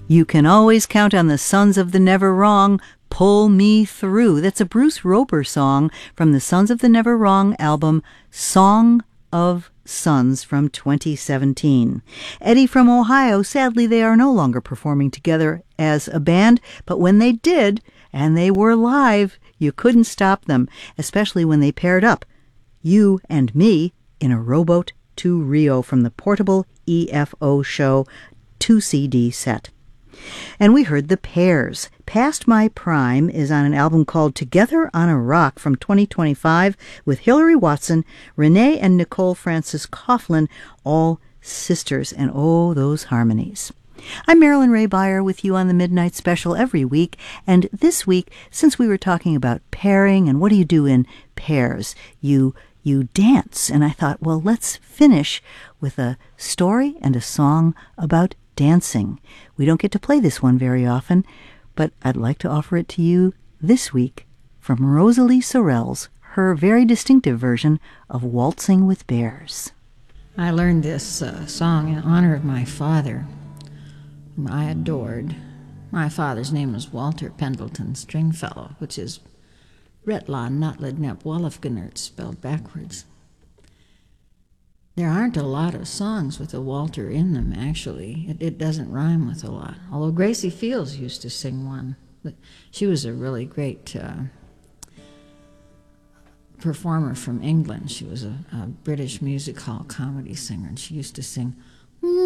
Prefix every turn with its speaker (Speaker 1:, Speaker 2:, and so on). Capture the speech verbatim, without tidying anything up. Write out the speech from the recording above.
Speaker 1: You can always count on the Sons of the Never Wrong, Pull Me Through. That's a Bruce Roper song from the Sons of the Never Wrong album, Song of Sons from twenty seventeen. Eddie from Ohio, sadly they are no longer performing together as a band, but when they did, and they were live, you couldn't stop them, especially when they paired up, you and me, in a rowboat to Rio from the Portable E F O Show two C D set. And we heard The Pears. Past My Prime is on an album called Together on a Rock from twenty twenty-five with Hillary Watson, Renee and Nicole Francis Coughlin, all sisters, and oh, those harmonies. I'm Marilyn Ray Beyer with you on the Midnight Special every week, and this week, since we were talking about pairing and what do you do in pairs, you you dance, and I thought, well, let's finish with a story and a song about dancing. We don't get to play this one very often, but I'd like to offer it to you this week from Rosalie Sorrells, her very distinctive version of Waltzing with Bears.
Speaker 2: I learned this uh, song in honor of my father, whom I adored. My father's name was Walter Pendleton Stringfellow, which is Retla Notlidnep Wolfgenert spelled backwards. There aren't a lot of songs with a Walter in them, actually. It, it doesn't rhyme with a lot. Although Gracie Fields used to sing one. But she was a really great uh, performer from England. She was a, a British music hall comedy singer, and she used to sing